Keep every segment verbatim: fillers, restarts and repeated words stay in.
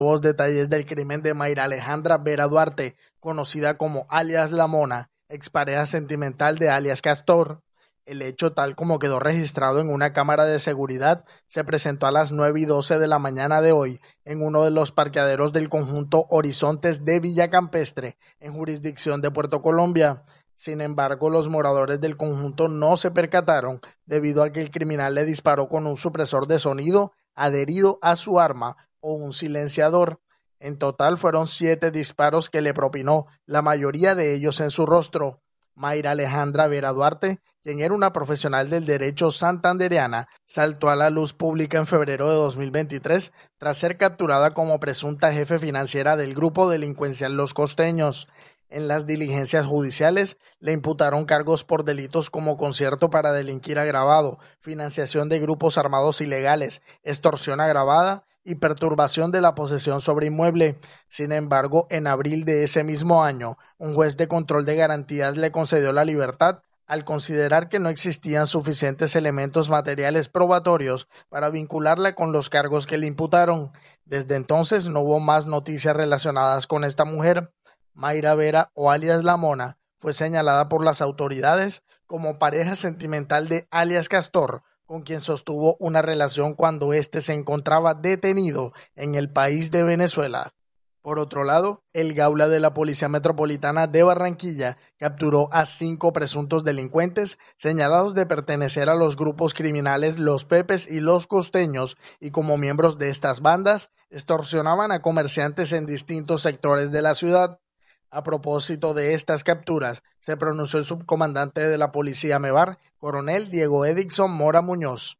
Nuevos detalles del crimen de Mayra Alejandra Vera Duarte, conocida como alias La Mona, expareja sentimental de alias Castor. El hecho, tal como quedó registrado en una cámara de seguridad, se presentó a las nueve y doce de la mañana de hoy en uno de los parqueaderos del conjunto Horizontes de Villa Campestre, en jurisdicción de Puerto Colombia. Sin embargo, los moradores del conjunto no se percataron debido a que el criminal le disparó con un supresor de sonido adherido a su arma o un silenciador. En total fueron siete disparos que le propinó, la mayoría de ellos en su rostro. Mayra Alejandra Vera Duarte, quien era una profesional del derecho santandereana, saltó a la luz pública en febrero de dos mil veintitrés tras ser capturada como presunta jefe financiera del grupo delincuencial Los Costeños. En las diligencias judiciales le imputaron cargos por delitos como concierto para delinquir agravado, financiación de grupos armados ilegales, extorsión agravada y perturbación de la posesión sobre inmueble. Sin embargo, en abril de ese mismo año, un juez de control de garantías le concedió la libertad al considerar que no existían suficientes elementos materiales probatorios para vincularla con los cargos que le imputaron. Desde entonces no hubo más noticias relacionadas con esta mujer. Mayra Vera, o alias La Mona, fue señalada por las autoridades como pareja sentimental de alias Castor, con quien sostuvo una relación cuando éste se encontraba detenido en el país de Venezuela. Por otro lado, el Gaula de la Policía Metropolitana de Barranquilla capturó a cinco presuntos delincuentes señalados de pertenecer a los grupos criminales Los Pepes y Los Costeños, y como miembros de estas bandas extorsionaban a comerciantes en distintos sectores de la ciudad. A propósito de estas capturas, se pronunció el subcomandante de la Policía MEBAR, coronel Diego Edixon Mora Muñoz.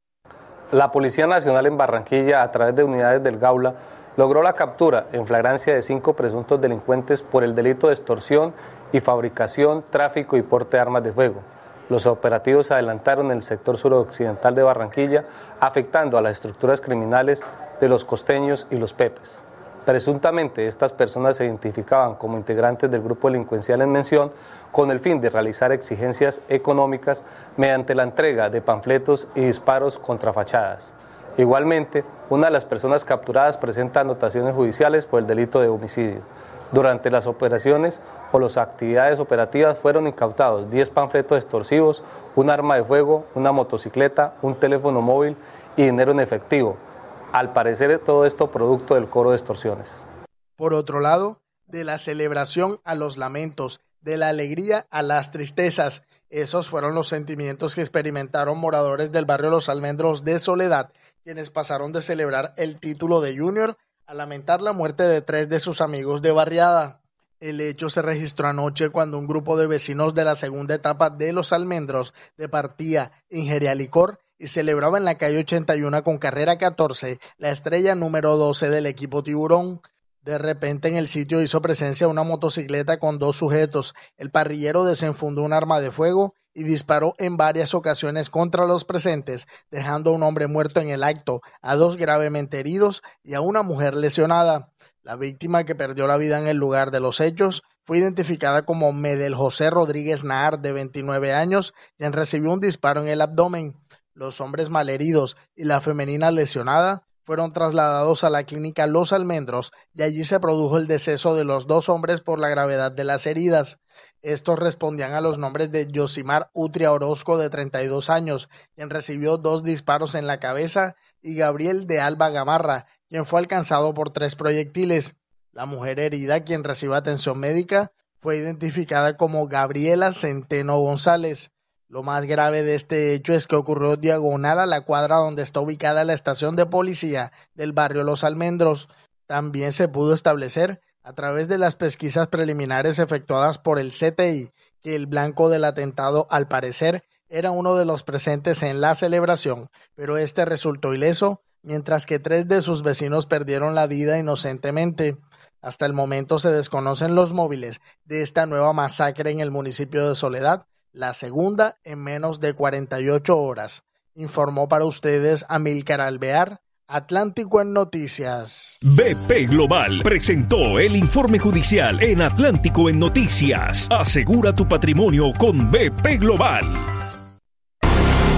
La Policía Nacional en Barranquilla, a través de unidades del Gaula, logró la captura en flagrancia de cinco presuntos delincuentes por el delito de extorsión y fabricación, tráfico y porte de armas de fuego. Los operativos se adelantaron en el sector suroccidental de Barranquilla, afectando a las estructuras criminales de Los Costeños y Los Pepes. Presuntamente, estas personas se identificaban como integrantes del grupo delincuencial en mención con el fin de realizar exigencias económicas mediante la entrega de panfletos y disparos contra fachadas. Igualmente, una de las personas capturadas presenta anotaciones judiciales por el delito de homicidio. Durante las operaciones o las actividades operativas fueron incautados diez panfletos extorsivos, un arma de fuego, una motocicleta, un teléfono móvil y dinero en efectivo. Al parecer, todo esto producto del cobro de extorsiones. Por otro lado, de la celebración a los lamentos, de la alegría a las tristezas, esos fueron los sentimientos que experimentaron moradores del barrio Los Almendros de Soledad, quienes pasaron de celebrar el título de Junior a lamentar la muerte de tres de sus amigos de barriada. El hecho se registró anoche cuando un grupo de vecinos de la segunda etapa de Los Almendros departía, ingería licor y celebraba en la calle ochenta y uno con carrera catorce la estrella número doce del equipo Tiburón. De repente en el sitio hizo presencia una motocicleta con dos sujetos. El parrillero desenfundó un arma de fuego y disparó en varias ocasiones contra los presentes, dejando a un hombre muerto en el acto, a dos gravemente heridos y a una mujer lesionada. La víctima, que perdió la vida en el lugar de los hechos, fue identificada como Medel José Rodríguez Nahar, de veintinueve años, quien recibió un disparo en el abdomen. Los hombres malheridos y la femenina lesionada fueron trasladados a la clínica Los Almendros y allí se produjo el deceso de los dos hombres por la gravedad de las heridas. Estos respondían a los nombres de Yosimar Utria Orozco, de treinta y dos años, quien recibió dos disparos en la cabeza, y Gabriel de Alba Gamarra, quien fue alcanzado por tres proyectiles. La mujer herida, quien recibe atención médica, fue identificada como Gabriela Centeno González. Lo más grave de este hecho es que ocurrió diagonal a la cuadra donde está ubicada la estación de policía del barrio Los Almendros. También se pudo establecer, a través de las pesquisas preliminares efectuadas por el C T I, que el blanco del atentado, al parecer, era uno de los presentes en la celebración, pero este resultó ileso, mientras que tres de sus vecinos perdieron la vida inocentemente. Hasta el momento se desconocen los móviles de esta nueva masacre en el municipio de Soledad, la segunda en menos de cuarenta y ocho horas. Informó para ustedes Amílcar Alvear, Atlántico en Noticias. B P Global presentó el informe judicial en Atlántico en Noticias. Asegura tu patrimonio con B P Global.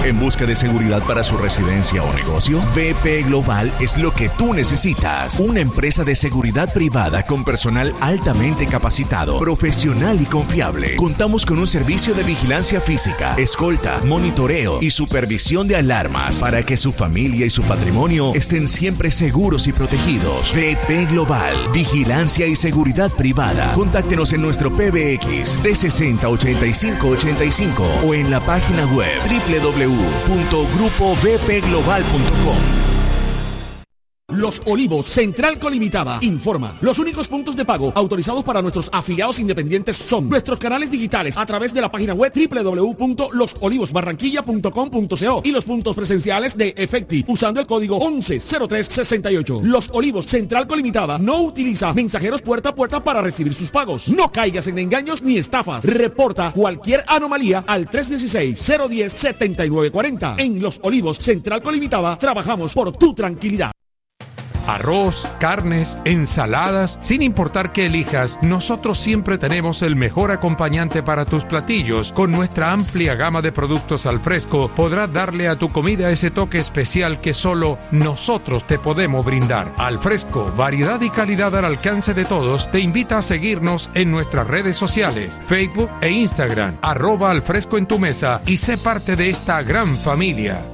¿En busca de seguridad para su residencia o negocio? V P Global es lo que tú necesitas. Una empresa de seguridad privada con personal altamente capacitado, profesional y confiable. Contamos con un servicio de vigilancia física, escolta, monitoreo y supervisión de alarmas para que su familia y su patrimonio estén siempre seguros y protegidos. V P Global, vigilancia y seguridad privada. Contáctenos en nuestro P B X trescientos sesenta, ochenta y cinco ochenta y cinco o en la página web doble u doble u doble u punto grupo v p global punto com. Los Olivos, Central Colimitada, informa. Los únicos puntos de pago autorizados para nuestros afiliados independientes son nuestros canales digitales a través de la página web doble u doble u doble u punto los olivos barranquilla punto com punto co y los puntos presenciales de Efecti usando el código once cero tres sesenta y ocho. Los Olivos, Central Colimitada no utiliza mensajeros puerta a puerta para recibir sus pagos. No caigas en engaños ni estafas. Reporta cualquier anomalía al tres uno seis, cero uno cero, siete nueve cuatro cero. En Los Olivos, Central Colimitada, trabajamos por tu tranquilidad. Arroz, carnes, ensaladas, sin importar qué elijas, nosotros siempre tenemos el mejor acompañante para tus platillos. Con nuestra amplia gama de productos al fresco, podrás darle a tu comida ese toque especial que solo nosotros te podemos brindar. Al fresco, variedad y calidad al alcance de todos, te invita a seguirnos en nuestras redes sociales, Facebook e Instagram, arroba al fresco en tu mesa y sé parte de esta gran familia.